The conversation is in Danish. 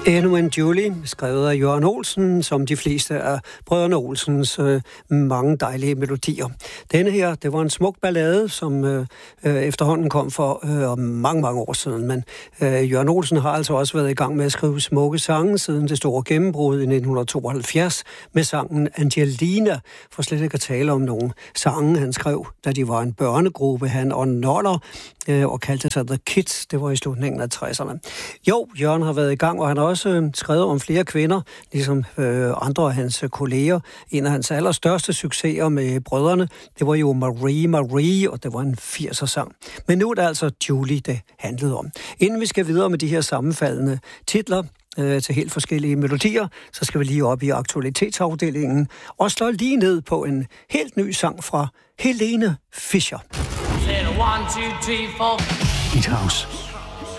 Endnu en Julie, skrevet af Jørgen Olsen, som de fleste af brødrene Olsens mange dejlige melodier. Denne her, det var en smuk ballade, som efterhånden kom for mange år siden. Men Jørgen Olsen har altså også været i gang med at skrive smukke sange siden det store gennembrud i 1972 med sangen Angelina, for slet ikke at tale om nogle sange, han skrev, da de var en børnegruppe, han og Noller, og kaldte sig The Kids. Det var i slutningen af 60'erne. Jo, Jørgen har været i gang, og han har også skrevet om flere kvinder, ligesom andre af hans kolleger. En af hans allerstørste succeser med brødrene, det var jo Marie, og det var en 80'er-sang. Men nu er det altså Julie, det handlede om. Inden vi skal videre med de her sammenfaldende titler til helt forskellige melodier, så skal vi lige op i aktualitetsafdelingen og slå lige ned på en helt ny sang fra Helene Fischer. Beat House.